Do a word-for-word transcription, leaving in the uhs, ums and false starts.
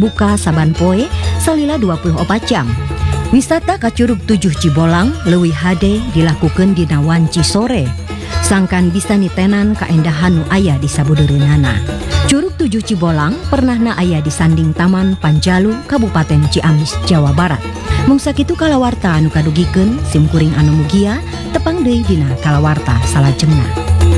buka saban poe salila dua puluh opat jam. Wisata ka Curug Tujuh Cibolang leuwih hade dilakukeun dina wanci sore. Sangkan bisa nitenan kaendahan nu aya di sabudeureunana. Curug Tujuh Cibolang pernahna aya di sanding Taman Panjalu, Kabupaten Ciamis, Jawa Barat. Mung sakitu kalawarta anu kadugikeun sim kuring anu mugia tepang deui dina kalawarta salajengna.